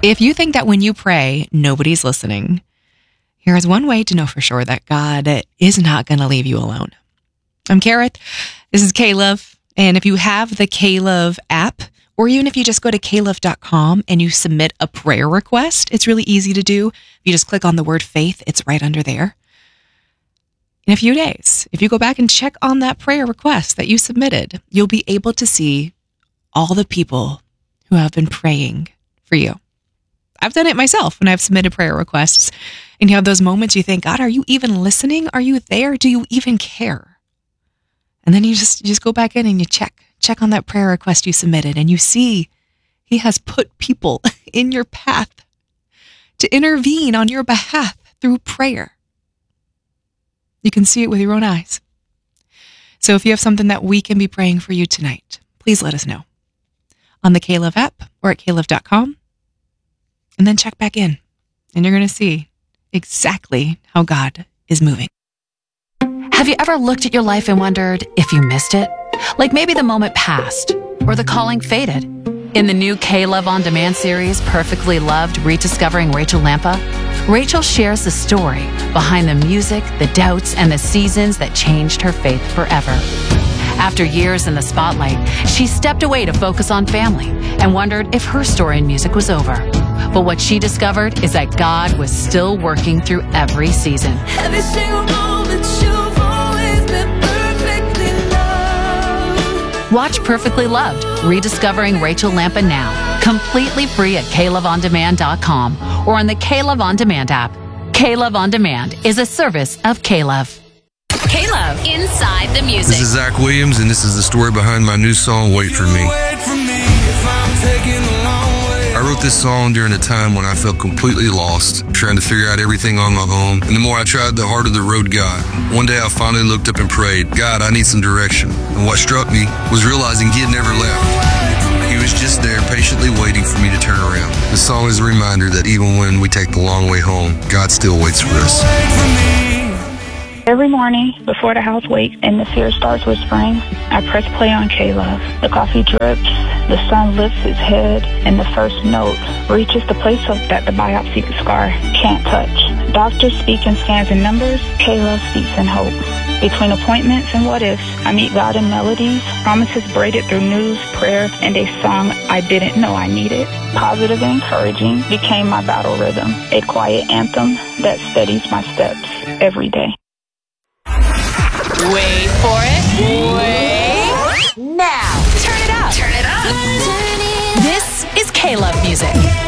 If you think that when you pray, nobody's listening, here is one way to know for sure that God is not going to leave you alone. I'm Kareth. This is K-Love. And if you have the K-Love app, or even if you just go to klove.com and you submit a prayer request, it's really easy to do. You just click on the word faith. It's right under there. In a few days, if you go back and check on that prayer request that you submitted, you'll be able to see all the people who have been praying for you. I've done it myself when I've submitted prayer requests. And you have those moments you think, God, are you even listening? Are you there? Do you even care? And then you just go back in and you check on that prayer request you submitted, and you see he has put people in your path to intervene on your behalf through prayer. You can see it with your own eyes. So if you have something that we can be praying for you tonight, please let us know on the K-Love app or at klove.com. And then check back in, and you're going to see exactly how God is moving. Have you ever looked at your life and wondered if you missed it? Like maybe the moment passed or the calling faded. In the new K-Love On Demand series, Perfectly Loved, Rediscovering Rachel Lampa, Rachel shares the story behind the music, the doubts, and the seasons that changed her faith forever. After years in the spotlight, she stepped away to focus on family and wondered if her story in music was over. But what she discovered is that God was still working through every season. Every single moment you've always been perfectly loved. Watch Perfectly Loved, Rediscovering Rachel Lampa now, completely free at KLoveOnDemand.com or on the K-Love On Demand app. K-Love On Demand is a service of K-Love. K-Love, Inside the Music. This is Zach Williams, and this is the story behind my new song, Wait For Me. I wrote this song during a time when I felt completely lost, trying to figure out everything on my own. And the more I tried, the harder the road got. One day I finally looked up and prayed, God, I need some direction. And what struck me was realizing he had never left. He was just there patiently waiting for me to turn around. The song is a reminder that even when we take the long way home, God still waits for us. Every morning before the house wakes and the fear starts whispering, I press play on K-Love. The coffee drips, the sun lifts its head, and the first note reaches the place that the biopsy scar can't touch. Doctors speak in scans and numbers, K-Love speaks in hope. Between appointments and what ifs, I meet God in melodies, promises braided through news, prayer, and a song I didn't know I needed. Positive and encouraging became my battle rhythm, a quiet anthem that steadies my steps every day. Wait for it. Wait. Now. Turn it up. Turn it up. This is K-Love Music.